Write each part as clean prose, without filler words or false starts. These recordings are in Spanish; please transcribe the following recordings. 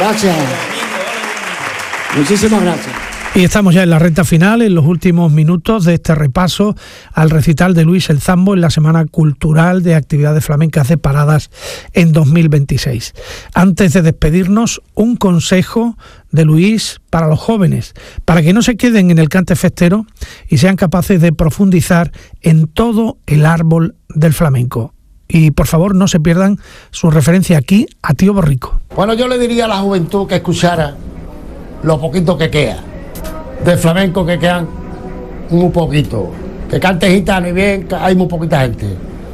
Gracias. Muchísimas gracias. Y estamos ya en la recta final, en los últimos minutos de este repaso al recital de Luis El Zambo en la Semana Cultural de Actividades Flamencas de Paradas en 2026. Antes de despedirnos, un consejo de Luis para los jóvenes, para que no se queden en el cante festero y sean capaces de profundizar en todo el árbol del flamenco. Y por favor no se pierdan su referencia aquí a Tío Borrico. Bueno, yo le diría a la juventud que escuchara lo poquito que queda de flamenco, que quedan muy poquito, que cante gitano y bien, hay muy poquita gente,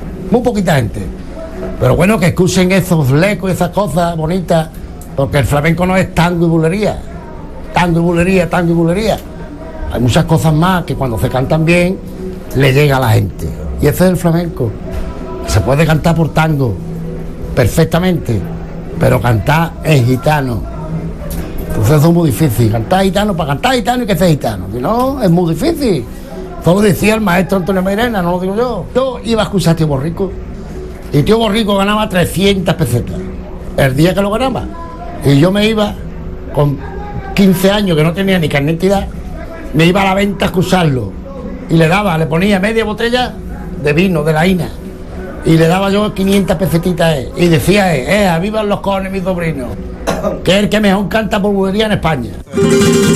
pero bueno, que escuchen esos lecos y esas cosas bonitas, porque el flamenco no es tango y bulería, hay muchas cosas más que cuando se cantan bien le llega a la gente, y ese es el flamenco. Se puede cantar por tango perfectamente, pero cantar en gitano. Entonces eso es muy difícil, cantar gitano, para cantar gitano y que sea gitano, si no, es muy difícil. Eso lo decía el maestro Antonio Mairena, no lo digo yo. Yo iba a escuchar a Tío Borrico, y Tío Borrico ganaba 300 pesetas el día que lo ganaba. Y yo me iba, con 15 años, que no tenía ni carnet de identidad, me iba a la venta a escucharlo, y le ponía media botella de vino, de la Ina, y le daba yo 500 pesetitas a él, y decía vivan los cojones, mi sobrino, que es el que mejor canta por bulería en España.